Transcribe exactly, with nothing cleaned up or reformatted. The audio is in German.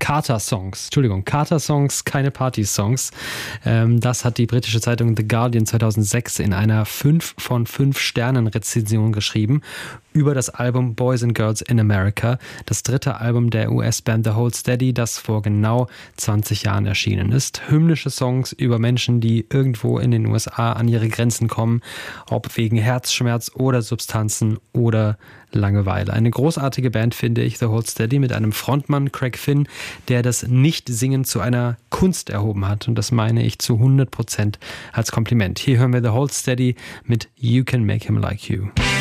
Carter-Songs. Entschuldigung, Carter-Songs, keine Party-Songs. Ähm, das hat die britische Zeitung The Guardian zweitausendsechs in einer fünf von fünf Sternen Rezension geschrieben über das Album Boys and Girls in America, das dritte Album der U S-Band The Hold Steady, das vor genau zwanzig Jahren erschienen ist. Hymnische Songs über Menschen, die irgendwo in den U S A an ihre Grenzen kommen, ob wegen Herzschmerz oder Substanzen oder Langeweile. Eine großartige Band, finde ich, The Hold Steady, mit einem Frontmann, Craig Finn, der das Nicht-Singen zu einer Kunst erhoben hat. Und das meine ich zu hundert Prozent als Kompliment. Hier hören wir The Hold Steady mit You Can Make Him Like You.